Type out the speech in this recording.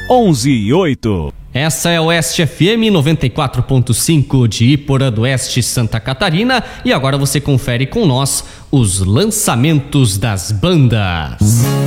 11:08. Essa é o Oeste FM 94.5 de Iporã do Oeste, Santa Catarina. E agora você confere com nós os lançamentos das bandas.